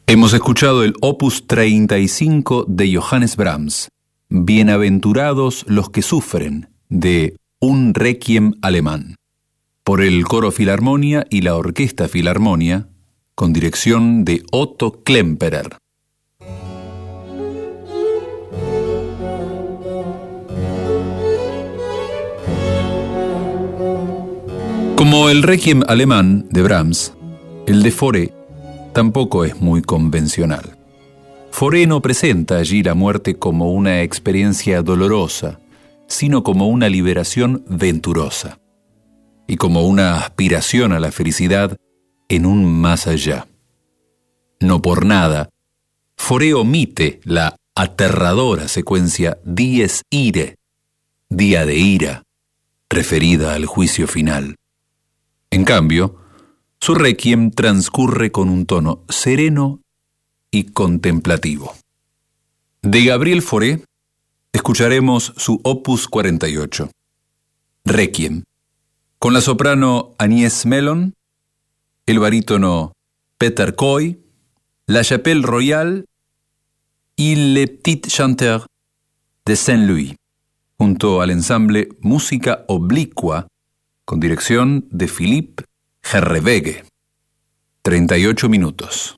Hemos escuchado el Opus 35 de Johannes Brahms, Bienaventurados los que sufren, de Un Requiem alemán, por el Coro Filarmonia y la Orquesta Filarmonia, con dirección de Otto Klemperer. Como el Requiem alemán de Brahms, el de Fauré tampoco es muy convencional. Fauré no presenta allí la muerte como una experiencia dolorosa, sino como una liberación venturosa y como una aspiración a la felicidad en un más allá. No por nada, Fauré omite la aterradora secuencia Dies Irae, día de ira, referida al juicio final. En cambio, su requiem transcurre con un tono sereno y contemplativo. De Gabriel Fauré escucharemos su Opus 48, Requiem, con la soprano Agnès Mellon, el barítono Peter Coy, la Chapelle Royale y Les Petits Chanteurs de Saint-Louis, junto al ensamble Música Oblicua, con dirección de Philippe Herreweghe. 38 minutos.